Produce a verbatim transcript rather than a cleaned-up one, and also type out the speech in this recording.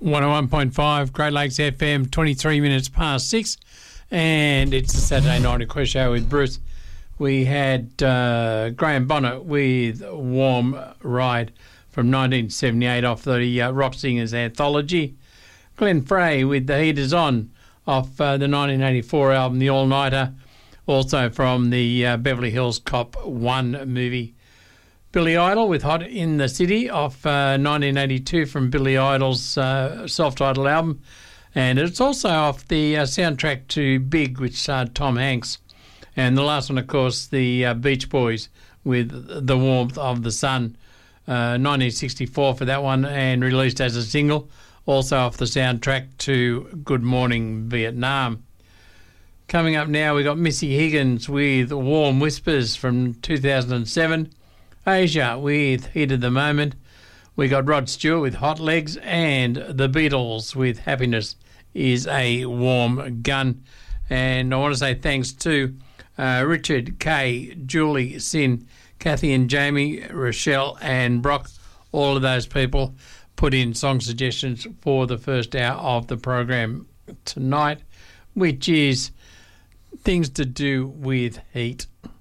one oh one point five, Great Lakes F M, twenty-three minutes past six, and it's a Saturday night request show with Bruce. We had uh, Graham Bonnet with Warm Ride from nineteen seventy-eight off the uh, Rock Singers anthology. Glenn Frey with The Heaters On off uh, the nineteen eighty-four album The All Nighter, also from the uh, Beverly Hills Cop one movie. Billy Idol with Hot in the City off uh, nineteen eighty-two from Billy Idol's uh, self-titled album, and it's also off the uh, soundtrack to Big, which starred Tom Hanks. And the last one, of course, the uh, Beach Boys with The Warmth of the Sun, uh, nineteen sixty-four for that one, and released as a single, also off the soundtrack to Good Morning Vietnam. Coming up now, we got Missy Higgins with Warm Whispers from two thousand seven. Asia with Heat of the Moment. We got Rod Stewart with Hot Legs, and the Beatles with Happiness is a Warm Gun. And I want to say thanks to uh, Richard, Kay, Julie, Sin, Kathy and Jamie, Rochelle and Brock. All of those people put in song suggestions for the first hour of the program tonight, which is things to do with heat.